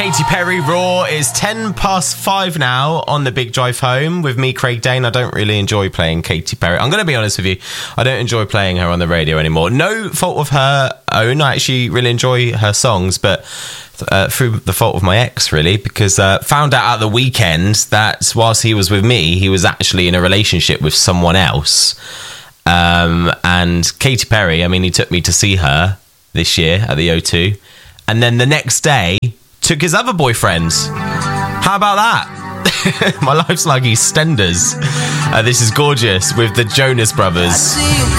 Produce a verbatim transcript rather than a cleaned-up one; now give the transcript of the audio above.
Katy Perry, Raw. Is ten past five now on the big drive home with me, Craig Dane. I don't really enjoy playing Katy Perry. I'm going to be honest with you. I don't enjoy playing her on the radio anymore. No fault of her own. I actually really enjoy her songs, but uh, through the fault of my ex, really, because uh, found out at the weekend that whilst he was with me, he was actually in a relationship with someone else. Um, and Katy Perry, I mean, he took me to see her this year at the O two. And then the next day, took his other boyfriend. How about that? My life's like EastEnders. Uh, this is Gorgeous with the Jonas Brothers.